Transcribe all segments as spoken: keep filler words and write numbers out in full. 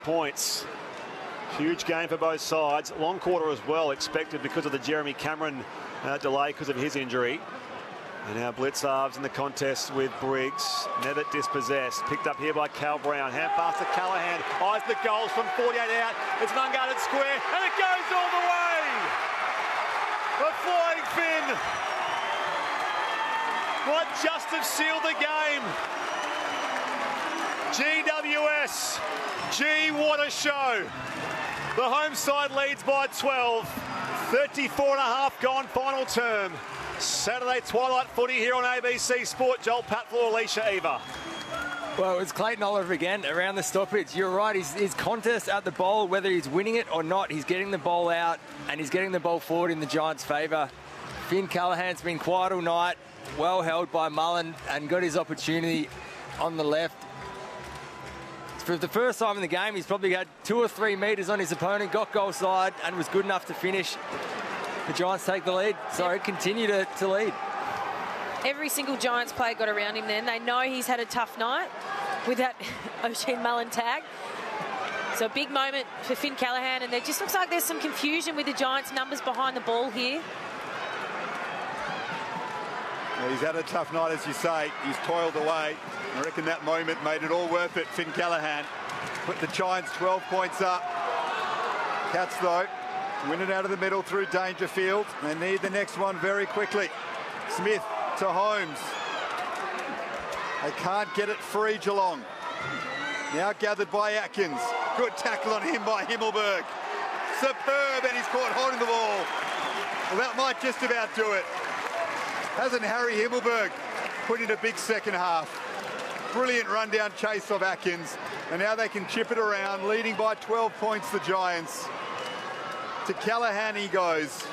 Points. Huge game for both sides. Long quarter as well expected because of the Jeremy Cameron uh, delay because of his injury. And now Blicavs in the contest with Briggs. Never dispossessed. Picked up here by Cal Brown. Hand pass to Callaghan. Eyes the goals from forty-eight out. It's an unguarded square. And it goes all the way. The Flying Finn might just have sealed the game. G W S. Gee, what a show. The home side leads by twelve. thirty-four and a half gone final term. Saturday twilight footy here on A B C Sport. Joel Patflaw, Alicia Eva. Well, it's Clayton Oliver again around the stoppage. You're right, his, his contest at the bowl, whether he's winning it or not, he's getting the ball out and he's getting the ball forward in the Giants' favour. Finn Callaghan's been quiet all night, well held by Mullen and got his opportunity on the left. For the first time in the game, he's probably had two or three metres on his opponent, got goal side and was good enough to finish. The Giants take the lead. Sorry, continue to, to lead. Every single Giants player got around him then. They know he's had a tough night with that Oshane Mullen tag. So a big moment for Finn Callaghan, and it just looks like there's some confusion with the Giants' numbers behind the ball here. Well, he's had a tough night, as you say. He's toiled away. I reckon that moment made it all worth it. Finn Callaghan put the Giants twelve points up. Cats, though, win it out of the middle through Dangerfield. They need the next one very quickly. Smith to Holmes. They can't get it free, Geelong. Now gathered by Atkins. Good tackle on him by Himmelberg. Superb, and he's caught holding the ball. Well, that might just about do it. Hasn't Harry Himmelberg put in a big second half? Brilliant rundown chase of Atkins. And now they can chip it around, leading by twelve points, the Giants. To Callaghan he goes.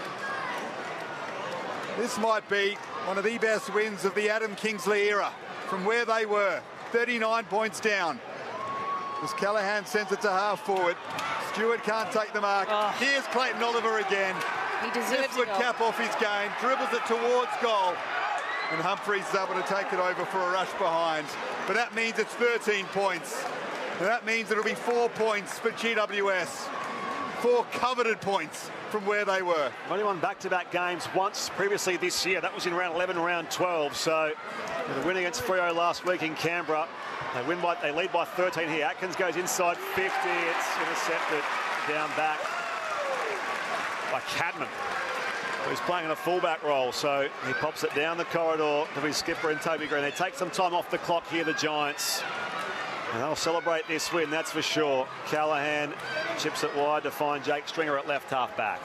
This might be one of the best wins of the Adam Kingsley era from where they were. thirty-nine points down. As Callaghan sends it to half forward. Stewart can't take the mark. Oh. Here's Clayton Oliver again. He deserves this would cap off his game. Dribbles it towards goal. And Humphries is able to take it over for a rush behind. But that means it's thirteen points. And that means it'll be four points for G W S. Four coveted points from where they were. Only won back-to-back games once previously this year. That was in round eleven, round twelve. So the win against Freo last week in Canberra. They win by, they lead by thirteen here. Atkins goes inside fifty. It's intercepted down back by Cadman, who's playing in a fullback role. So he pops it down the corridor to his skipper and Toby Green. They take some time off the clock here, the Giants. And they'll celebrate this win, that's for sure. Callaghan chips it wide to find Jake Stringer at left half back.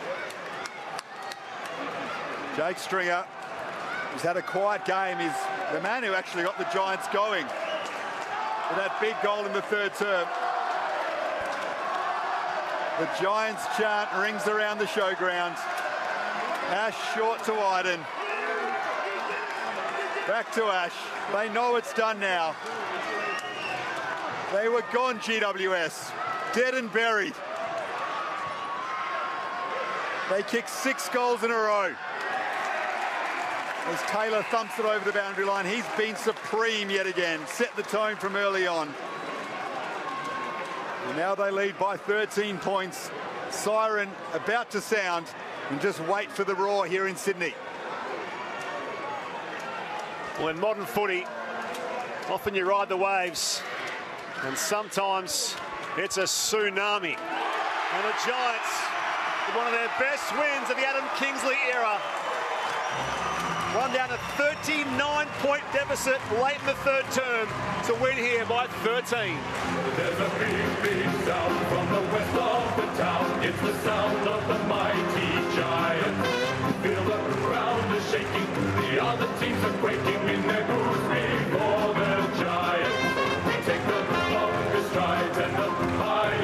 Jake Stringer, who's had a quiet game, is the man who actually got the Giants going with that big goal in the third term. The Giants chant rings around the showground. Ash short to Wyden. Back to Ash. They know it's done now. They were gone, G W S. Dead and buried. They kicked six goals in a row. As Taylor thumps it over the boundary line, he's been supreme yet again. Set the tone from early on. And now they lead by thirteen points. Siren about to sound. And just wait for the roar here in Sydney. Well, in modern footy, often you ride the waves, and sometimes it's a tsunami. And the Giants, with one of their best wins of the Adam Kingsley era, run down a thirty-nine point deficit late in the third term to win here by thirteen. There's a big, big sound from the west of the town. It's the sound of the mighty Giants. Feel the ground is shaking. The other teams